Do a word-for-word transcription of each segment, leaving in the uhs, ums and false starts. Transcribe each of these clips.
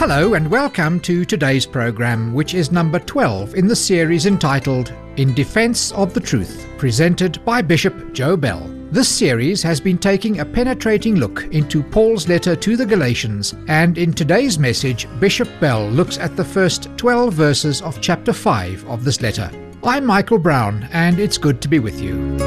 Hello and welcome to today's program, which is number twelve in the series entitled In Defense of the Truth, presented by Bishop Joe Bell. This series has been taking a penetrating look into Paul's letter to the Galatians, and in today's message, Bishop Bell looks at the first twelve verses of chapter five of this letter. I'm Michael Brown, and it's good to be with you.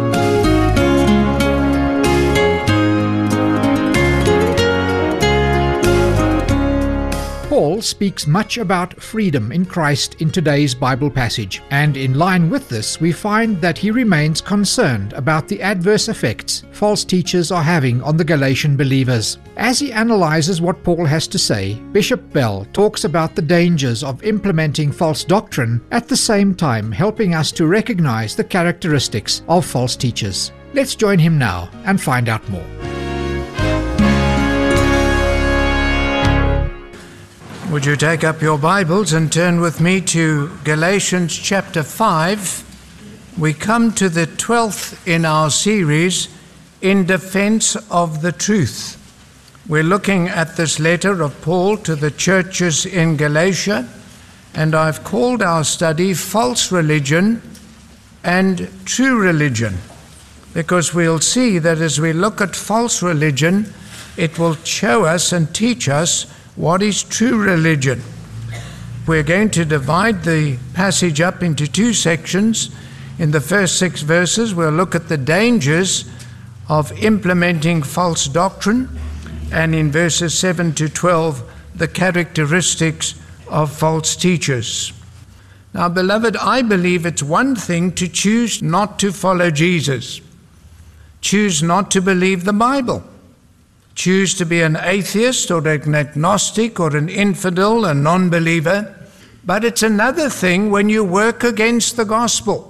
Paul speaks much about freedom in Christ in today's Bible passage, and in line with this we find that he remains concerned about the adverse effects false teachers are having on the Galatian believers. As he analyzes what Paul has to say, Bishop Bell talks about the dangers of implementing false doctrine, at the same time helping us to recognize the characteristics of false teachers. Let's join him now and find out more. Would you take up your Bibles and turn with me to Galatians chapter five? We come to the twelfth in our series, In Defense of the Truth. We're looking at this letter of Paul to the churches in Galatia, and I've called our study False Religion and True Religion, because we'll see that as we look at false religion, it will show us and teach us what is true religion. We're going to divide the passage up into two sections. In the first six verses, we'll look at the dangers of implementing false doctrine, and in verses seven to twelve, the characteristics of false teachers. Now, beloved, I believe it's one thing to choose not to follow Jesus, choose not to believe the Bible, choose to be an atheist or an agnostic or an infidel, a non-believer. But it's another thing when you work against the gospel,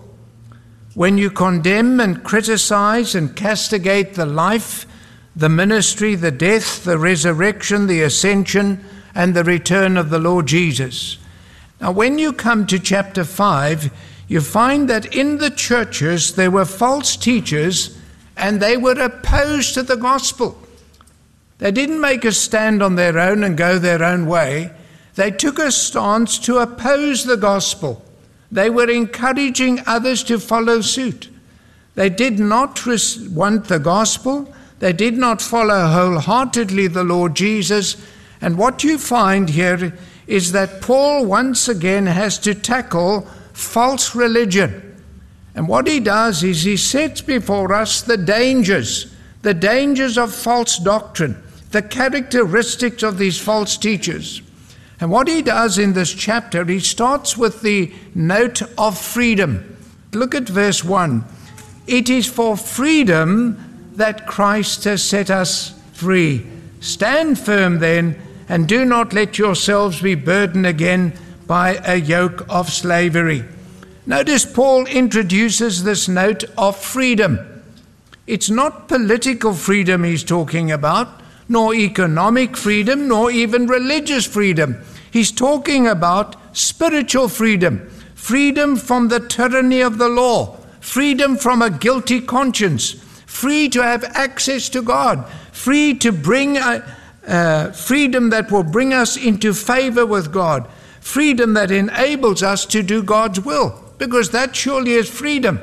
when you condemn and criticize and castigate the life, the ministry, the death, the resurrection, the ascension, and the return of the Lord Jesus. Now, when you come to chapter five, you find that in the churches there were false teachers and they were opposed to the gospel. They didn't make a stand on their own and go their own way. They took a stance to oppose the gospel. They were encouraging others to follow suit. They did not want the gospel. They did not follow wholeheartedly the Lord Jesus. And what you find here is that Paul once again has to tackle false religion. And what he does is he sets before us the dangers, the dangers of false doctrine, the characteristics of these false teachers. And what he does in this chapter, he starts with the note of freedom. Look at verse one. It is for freedom that Christ has set us free. Stand firm then, and do not let yourselves be burdened again by a yoke of slavery. Notice Paul introduces this note of freedom. It's not political freedom he's talking about, nor economic freedom, nor even religious freedom. He's talking about spiritual freedom, freedom from the tyranny of the law, freedom from a guilty conscience, free to have access to God, free to bring a, uh, freedom that will bring us into favor with God, freedom that enables us to do God's will, because that surely is freedom.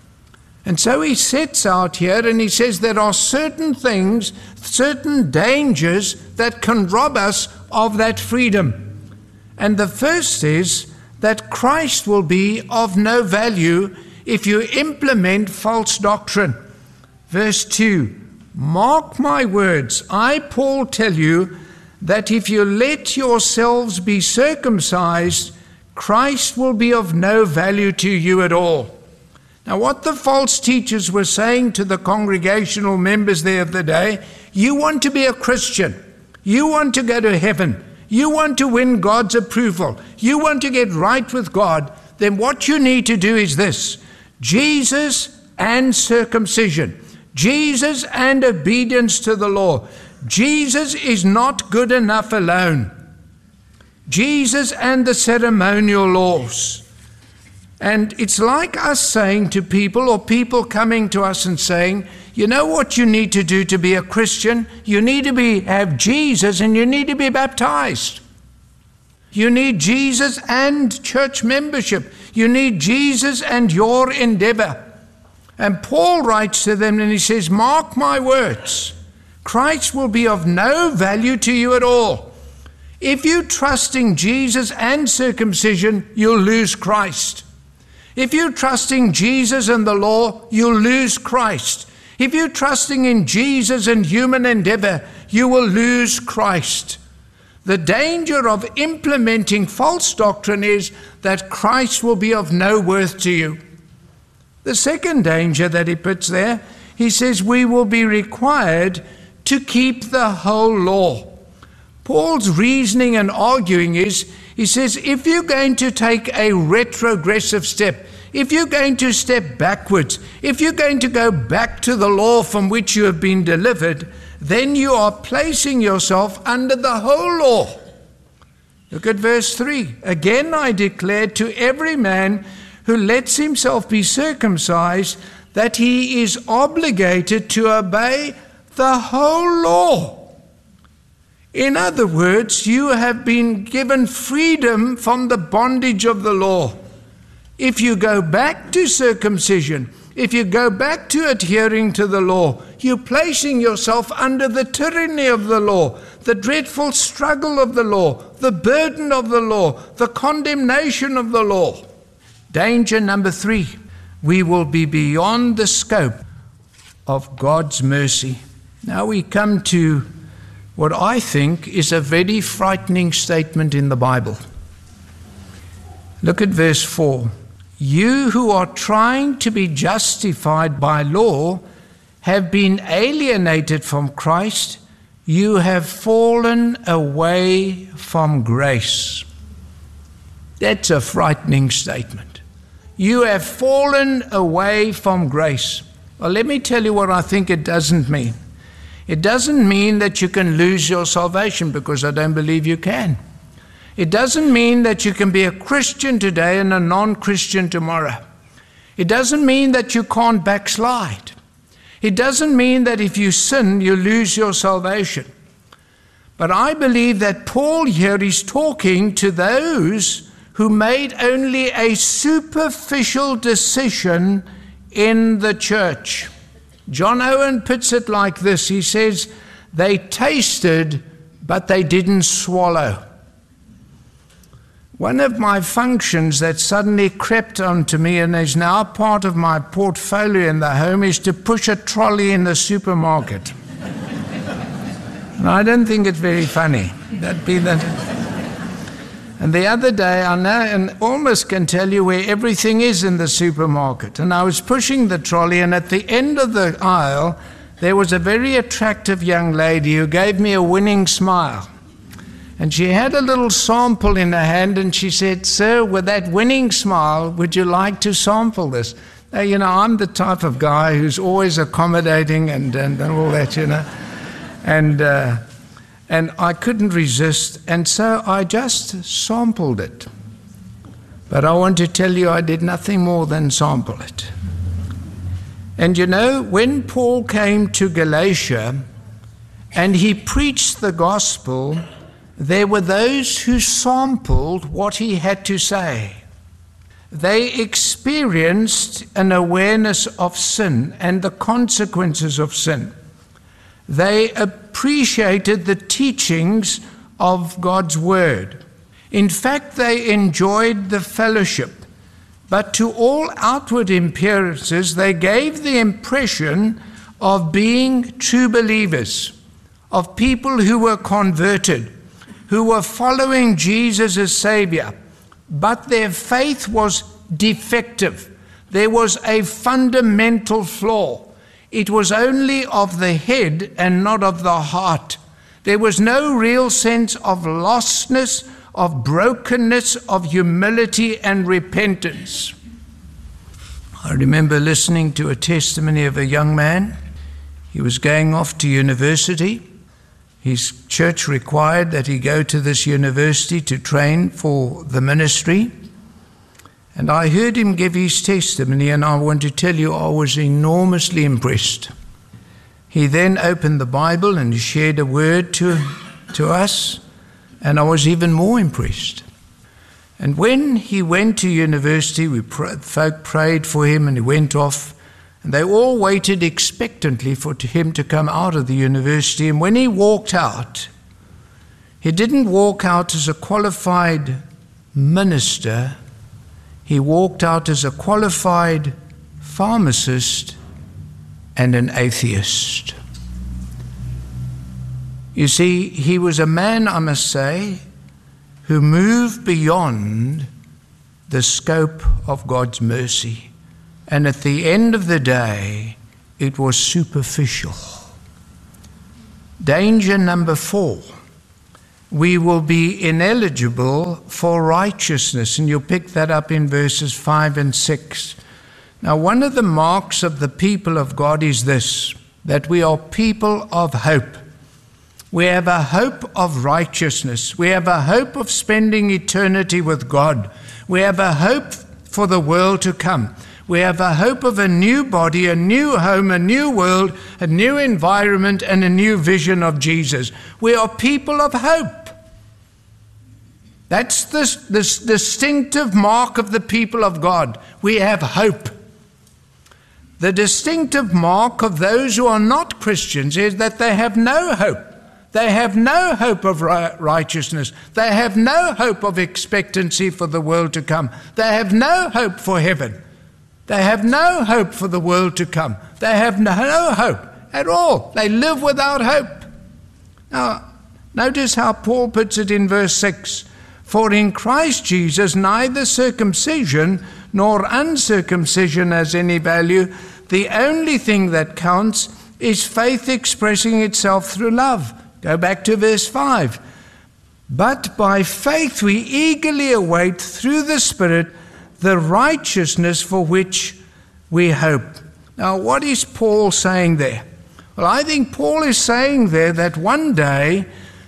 And so he sets out here and he says there are certain things, certain dangers that can rob us of that freedom. And the first is that Christ will be of no value if you implement false doctrine. Verse two, mark my words, I, Paul, tell you that if you let yourselves be circumcised, Christ will be of no value to you at all. Now, what the false teachers were saying to the congregational members there of the day, you want to be a Christian, you want to go to heaven, you want to win God's approval, you want to get right with God, then what you need to do is this: Jesus and circumcision, Jesus and obedience to the law. Jesus is not good enough alone. Jesus and the ceremonial laws. And it's like us saying to people, or people coming to us and saying, you know what you need to do to be a Christian? You need to be have Jesus and you need to be baptized. You need Jesus and church membership. You need Jesus and your endeavor. And Paul writes to them and he says, mark my words, Christ will be of no value to you at all. If you trust in Jesus and circumcision, you'll lose Christ. If you're trusting Jesus and the law, you'll lose Christ. If you're trusting in Jesus and human endeavor, you will lose Christ. The danger of implementing false doctrine is that Christ will be of no worth to you. The second danger that he puts there, he says we will be required to keep the whole law. Paul's reasoning and arguing is, he says, if you're going to take a retrogressive step, if you're going to step backwards, if you're going to go back to the law from which you have been delivered, then you are placing yourself under the whole law. Look at verse three. Again I declare to every man who lets himself be circumcised that he is obligated to obey the whole law. In other words, you have been given freedom from the bondage of the law. If you go back to circumcision, if you go back to adhering to the law, you're placing yourself under the tyranny of the law, the dreadful struggle of the law, the burden of the law, the condemnation of the law. Danger number three, we will be beyond the scope of God's mercy. Now we come to what I think is a very frightening statement in the Bible. Look at verse four. You who are trying to be justified by law have been alienated from Christ. You have fallen away from grace. That's a frightening statement. You have fallen away from grace. Well, let me tell you what I think it doesn't mean. It doesn't mean that you can lose your salvation, because I don't believe you can. It doesn't mean that you can be a Christian today and a non-Christian tomorrow. It doesn't mean that you can't backslide. It doesn't mean that if you sin, you lose your salvation. But I believe that Paul here is talking to those who made only a superficial decision in the church. John Owen puts it like this. He says, they tasted, but they didn't swallow. One of my functions that suddenly crept onto me and is now part of my portfolio in the home is to push a trolley in the supermarket. And I don't think it's very funny. That'd be the... And the other day, I know and almost can tell you where everything is in the supermarket. And I was pushing the trolley, and at the end of the aisle, there was a very attractive young lady who gave me a winning smile. And she had a little sample in her hand, and she said, sir, with that winning smile, would you like to sample this? Now, you know, I'm the type of guy who's always accommodating and, and, and all that, you know. And... Uh, And I couldn't resist, and so I just sampled it. But I want to tell you, I did nothing more than sample it. And you know, when Paul came to Galatia and he preached the gospel, there were those who sampled what he had to say. They experienced an awareness of sin and the consequences of sin. They appreciated the teachings of God's word. In fact, they enjoyed the fellowship. But to all outward appearances, they gave the impression of being true believers, of people who were converted, who were following Jesus as Savior. But their faith was defective. There was a fundamental flaw. It was only of the head and not of the heart. There was no real sense of lostness, of brokenness, of humility and repentance. I remember listening to a testimony of a young man. He was going off to university. His church required that he go to this university to train for the ministry. And I heard him give his testimony, and I want to tell you I was enormously impressed. He then opened the Bible and shared a word to, to us, and I was even more impressed. And when he went to university, we pr- folk prayed for him and he went off. And they all waited expectantly for him to come out of the university. And when he walked out, he didn't walk out as a qualified minister. He walked out as a qualified pharmacist and an atheist. You see, he was a man, I must say, who moved beyond the scope of God's mercy. And at the end of the day, it was superficial. Danger number four. We will be ineligible for righteousness. And you'll pick that up in verses five and six. Now, one of the marks of the people of God is this, that we are people of hope. We have a hope of righteousness. We have a hope of spending eternity with God. We have a hope for the world to come. We have a hope of a new body, a new home, a new world, a new environment, and a new vision of Jesus. We are people of hope. That's the, the distinctive mark of the people of God. We have hope. The distinctive mark of those who are not Christians is that they have no hope. They have no hope of righteousness. They have no hope of expectancy for the world to come. They have no hope for heaven. They have no hope for the world to come. They have no hope at all. They live without hope. Now, notice how Paul puts it in verse six. For in Christ Jesus neither circumcision nor uncircumcision has any value. The only thing that counts is faith expressing itself through love. Go back to verse five. But by faith we eagerly await through the Spirit the righteousness for which we hope. Now, what is Paul saying there? Well, I think Paul is saying there that one day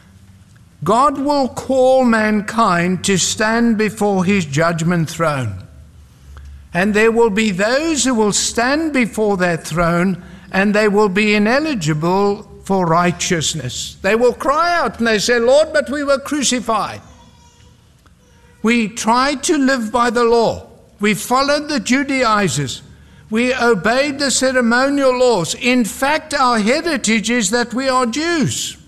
God will call mankind to stand before his judgment throne. And there will be those who will stand before that throne and they will be ineligible for righteousness. They will cry out and they say, Lord, but we were crucified. We tried to live by the law. We followed the Judaizers. We obeyed the ceremonial laws. In fact, our heritage is that we are Jews.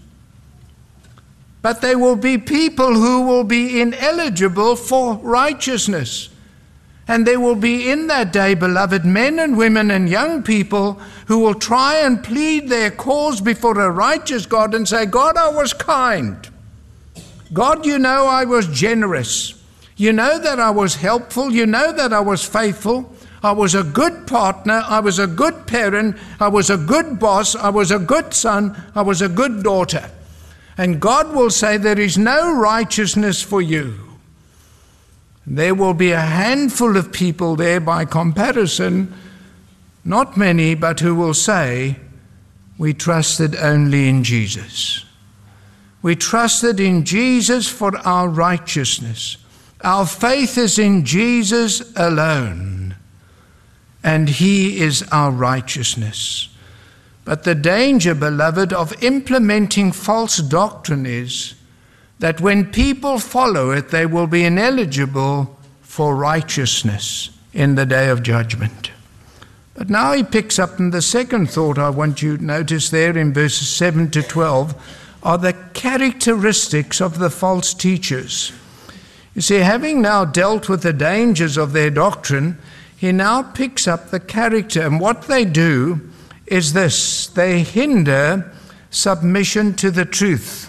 But there will be people who will be ineligible for righteousness. And there will be in that day, beloved, men and women and young people who will try and plead their cause before a righteous God and say, God, I was kind. God, you know I was generous. You know that I was helpful. You know that I was faithful. I was a good partner. I was a good parent. I was a good boss. I was a good son. I was a good daughter. And God will say, there is no righteousness for you. There will be a handful of people there by comparison, not many, but who will say, we trusted only in Jesus. We trusted in Jesus for our righteousness. Our faith is in Jesus alone, and he is our righteousness. But the danger, beloved, of implementing false doctrine is that when people follow it, they will be ineligible for righteousness in the day of judgment. But now he picks up in the second thought I want you to notice there in verses seven to twelve are the characteristics of the false teachers. You see, having now dealt with the dangers of their doctrine, he now picks up the character. And what they do is this: they hinder submission to the truth.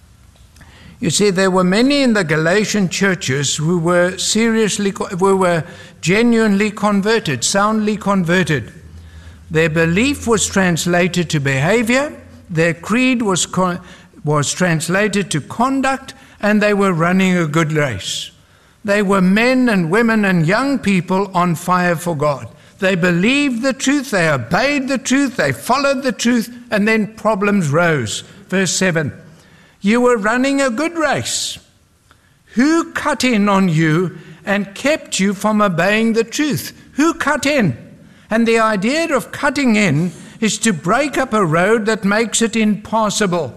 You see, there were many in the Galatian churches who were seriously, who were genuinely converted, soundly converted. Their belief was translated to behavior, their creed was, was translated to conduct, and they were running a good race. They were men and women and young people on fire for God. They believed the truth, they obeyed the truth, they followed the truth, and then problems rose. Verse seven. You were running a good race. Who cut in on you and kept you from obeying the truth? Who cut in? And the idea of cutting in is to break up a road that makes it impassable.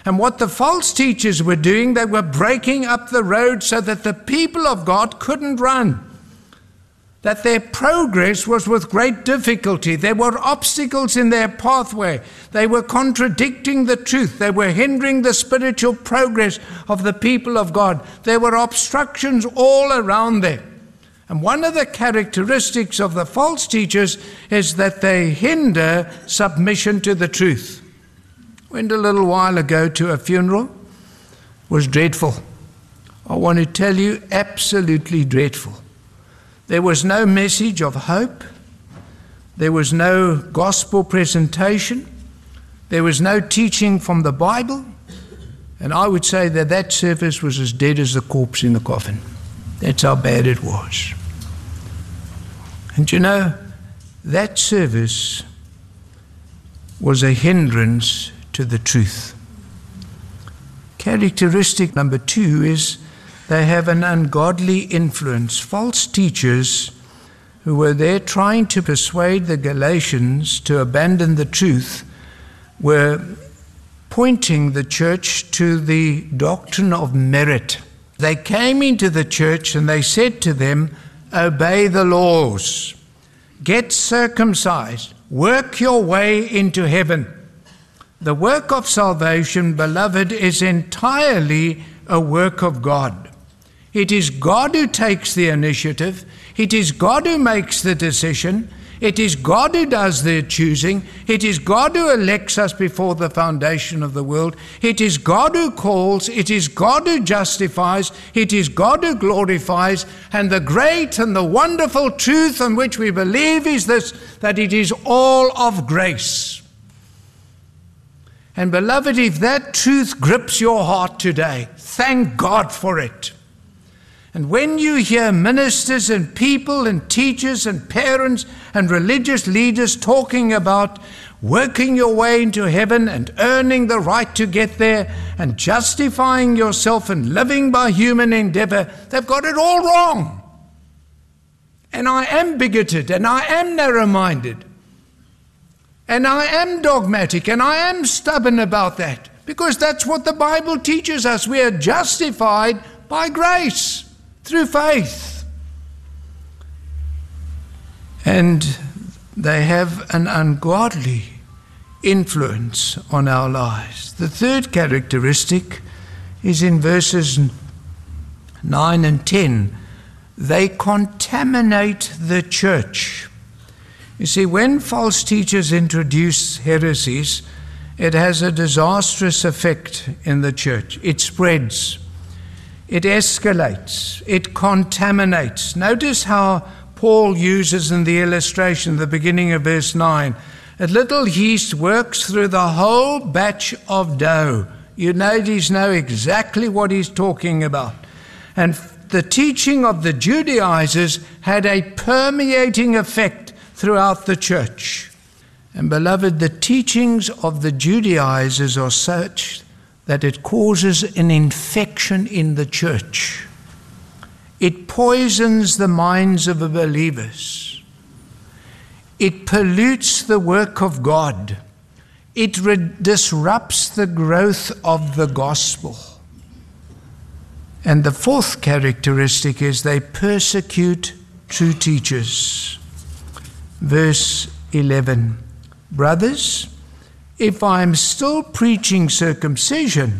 And what the false teachers were doing, they were breaking up the road so that the people of God couldn't run. That their progress was with great difficulty. There were obstacles in their pathway. They were contradicting the truth. They were hindering the spiritual progress of the people of God. There were obstructions all around them. And one of the characteristics of the false teachers is that they hinder submission to the truth. Went a little while ago to a funeral. It was dreadful. I want to tell you, absolutely dreadful. There was no message of hope. There was no gospel presentation. There was no teaching from the Bible. And I would say that that service was as dead as the corpse in the coffin. That's how bad it was. And you know, that service was a hindrance to the truth. Characteristic number two is they have an ungodly influence. False teachers who were there trying to persuade the Galatians to abandon the truth were pointing the church to the doctrine of merit. They came into the church and they said to them, obey the laws, get circumcised, work your way into heaven. The work of salvation, beloved, is entirely a work of God. It is God who takes the initiative. It is God who makes the decision. It is God who does the choosing. It is God who elects us before the foundation of the world. It is God who calls. It is God who justifies. It is God who glorifies. And the great and the wonderful truth in which we believe is this, that it is all of grace. And beloved, if that truth grips your heart today, thank God for it. And when you hear ministers and people and teachers and parents and religious leaders talking about working your way into heaven and earning the right to get there and justifying yourself and living by human endeavor, they've got it all wrong. And I am bigoted and I am narrow-minded. And I am dogmatic and I am stubborn about that, because that's what the Bible teaches us. We are justified by grace through faith. And they have an ungodly influence on our lives. The third characteristic is in verses nine and ten. They contaminate the church. You see, when false teachers introduce heresies, it has a disastrous effect in the church. It spreads, it escalates, it contaminates. Notice how Paul uses in the illustration, the beginning of verse nine, a little yeast works through the whole batch of dough. You ladies know exactly what he's talking about. And the teaching of the Judaizers had a permeating effect throughout the church. And beloved, the teachings of the Judaizers are such that it causes an infection in the church. It poisons the minds of the believers. It pollutes the work of God. It re- disrupts the growth of the gospel. And the fourth characteristic is they persecute true teachers. Verse eleven, brothers, if I am still preaching circumcision,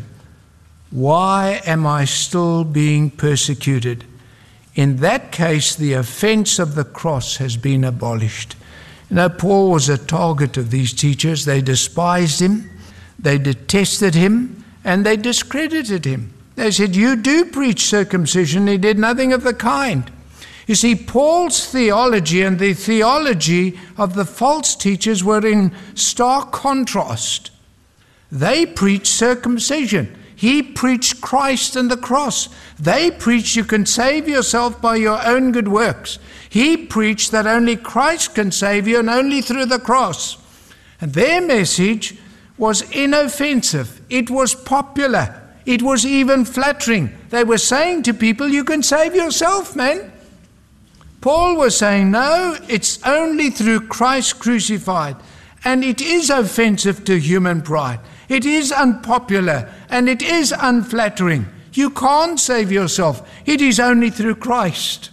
why am I still being persecuted? In that case, the offense of the cross has been abolished. You know, Paul was a target of these teachers. They despised him, they detested him, and they discredited him. They said, you do preach circumcision. He did nothing of the kind. You see, Paul's theology and the theology of the false teachers were in stark contrast. They preached circumcision. He preached Christ and the cross. They preached you can save yourself by your own good works. He preached that only Christ can save you and only through the cross. And their message was inoffensive. It was popular. It was even flattering. They were saying to people, you can save yourself, man. Paul was saying, no, it's only through Christ crucified. And it is offensive to human pride. It is unpopular and it is unflattering. You can't save yourself. It is only through Christ.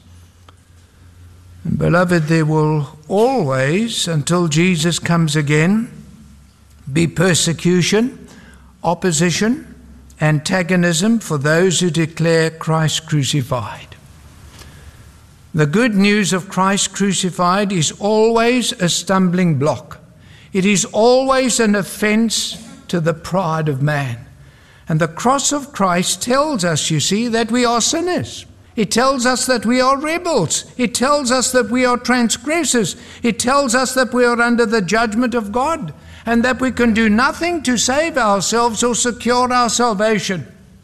And beloved, there will always, until Jesus comes again, be persecution, opposition, antagonism for those who declare Christ crucified. The good news of Christ crucified is always a stumbling block. It is always an offense to the pride of man. And the cross of Christ tells us, you see, that we are sinners. It tells us that we are rebels. It tells us that we are transgressors. It tells us that we are under the judgment of God and that we can do nothing to save ourselves or secure our salvation.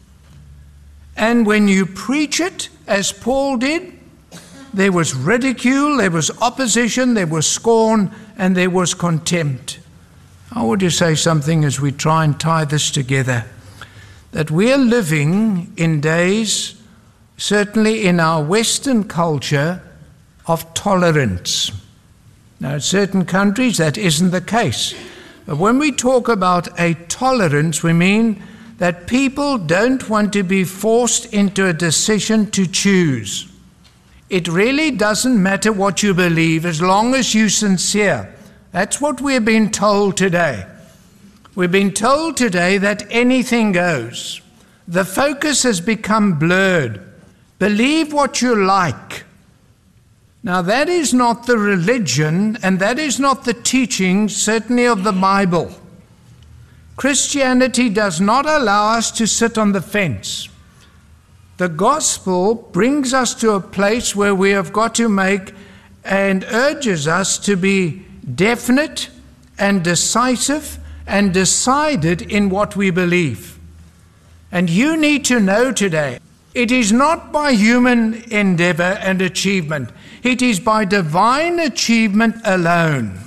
And when you preach it, as Paul did, there was ridicule, there was opposition, there was scorn, and there was contempt. I want to say something as we try and tie this together, that we are living in days, certainly in our Western culture, of tolerance. Now, in certain countries that isn't the case. But when we talk about a tolerance, we mean that people don't want to be forced into a decision to choose. It really doesn't matter what you believe as long as you're sincere. That's what we're being told today. We've been told today that anything goes. The focus has become blurred. Believe what you like. Now, that is not the religion, and that is not the teaching, certainly of the Bible. Christianity does not allow us to sit on the fence. The gospel brings us to a place where we have got to make and urges us to be definite and decisive and decided in what we believe. And you need to know today, it is not by human endeavor and achievement. It is by divine achievement alone.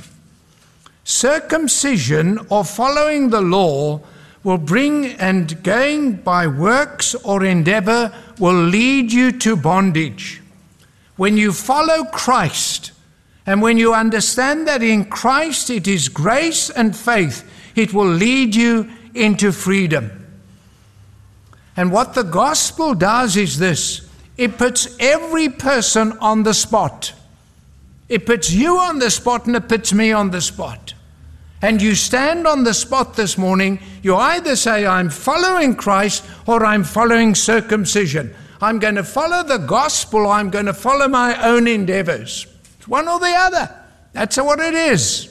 Circumcision or following the law will bring, and going by works or endeavor will lead you to bondage. When you follow Christ, and when you understand that in Christ it is grace and faith, it will lead you into freedom. And what the gospel does is this: it puts every person on the spot. It puts you on the spot and it puts me on the spot. And you stand on the spot this morning, you either say, I'm following Christ or I'm following circumcision. I'm going to follow the gospel or I'm going to follow my own endeavors. It's one or the other. That's what it is.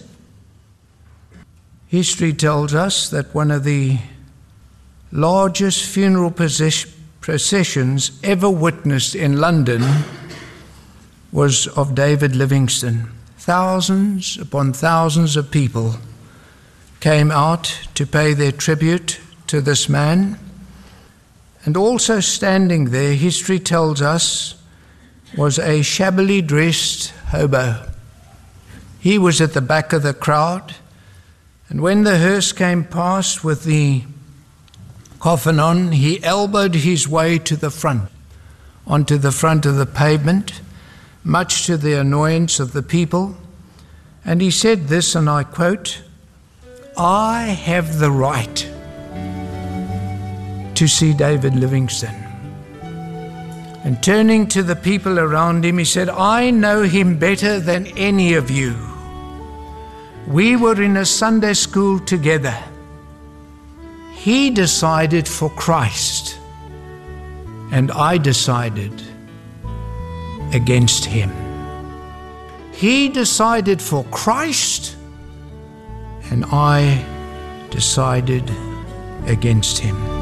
History tells us that one of the largest funeral processions ever witnessed in London was of David Livingstone. Thousands upon thousands of people came out to pay their tribute to this man. And also standing there, history tells us, was a shabbily dressed hobo. He was at the back of the crowd, and when the hearse came past with the coffin on, he elbowed his way to the front, onto the front of the pavement, much to the annoyance of the people. And he said this, and I quote, I have the right to see David Livingstone. And turning to the people around him, he said, I know him better than any of you. We were in a Sunday school together. He decided for Christ, and I decided against him. He decided for Christ, and I decided against him.